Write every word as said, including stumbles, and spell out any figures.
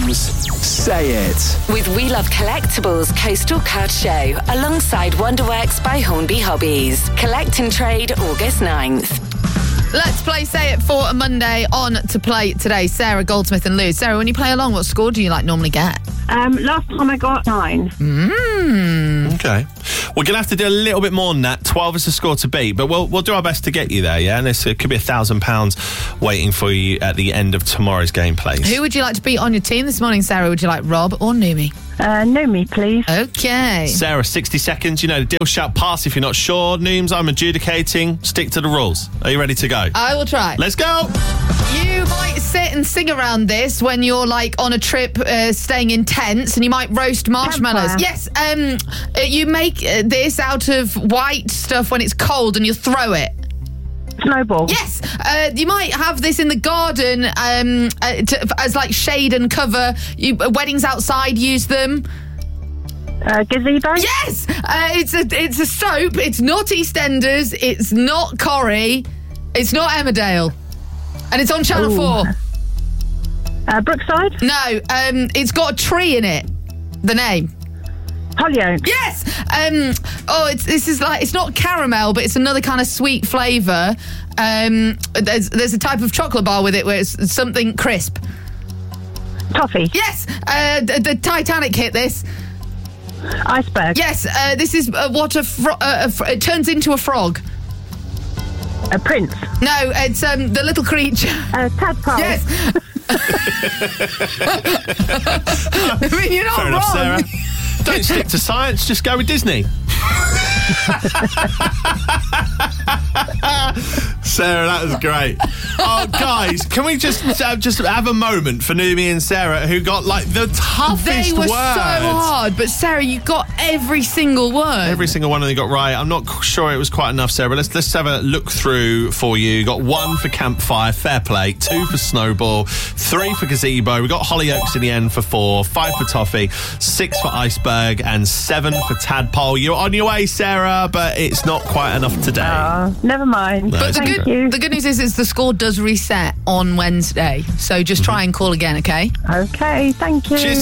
Holmes. Say it. With We Love Collectibles Coastal Card Show, alongside Wonderworks by Hornby Hobbies. Collect and trade August ninth. Let's play Say It for a Monday. On to play today, Sarah Goldsmith and Lou. Sarah, when you play along, what score do you like normally get? Um, last time I got nine. Mmm. Okay. We're going to have to do a little bit more than that. twelve is the score to beat, but we'll we'll do our best to get you there, yeah? And this, it could be a thousand pounds waiting for you at the end of tomorrow's gameplays. Who would you like to beat on your team this morning, Sarah? Would you like Rob or Numi? Uh, Numi, please. Okay. Sarah, sixty seconds. You know the deal. Shout pass if you're not sure. Nooms, I'm adjudicating. Stick to the rules. Are you ready to go? I will try. Let's go. You might sit and sing around this when you're like on a trip, uh, staying in tents, and you might roast marshmallows. Campfire. Yes. Um, uh, you make uh, this out of white stuff when it's cold, and you throw it. Snowball. Yes, uh, you might have this in the garden um, uh, to, as like shade and cover. You, uh, weddings outside use them. Uh, gazebo. Yes, uh, it's a it's a soap. It's not EastEnders. It's not Corrie. It's not Emmerdale, and it's on Channel Ooh. Four. Uh, Brookside. No, um, it's got a tree in it. The name. Hollyoaks. Yes. Um, oh, it's this is like it's not caramel, but it's another kind of sweet flavour. Um, there's there's a type of chocolate bar with it where it's something crisp. Toffee. Yes. Uh, the, the Titanic hit this. Iceberg. Yes. Uh, this is uh, what a, fro- uh, a fr- it turns into a frog. A prince. No, it's um, the little creature. Uh, tadpole. Yes. I mean, you're not Fair wrong. enough, Sarah. Don't stick to science. Just go with Disney. Sarah, that was great. Oh, guys, can we just uh, just have a moment for Numi and Sarah, who got like the toughest They were words? so hard, but Sarah, you got every single word. Every single one of them got right. I'm not sure it was quite enough, Sarah, but let's, let's have a look through for you. Got one for campfire, fair play. Two for snowball. Three for gazebo. We got Hollyoaks in the end for four. Five for toffee. Six for iceberg. And seven for tadpole. You're on your way, Sarah, but it's not quite enough today. Oh, never mind. No, But the Thank good, you. the good news is, is the score does reset on Wednesday. So just try and call again, okay? Okay, thank you. Cheers.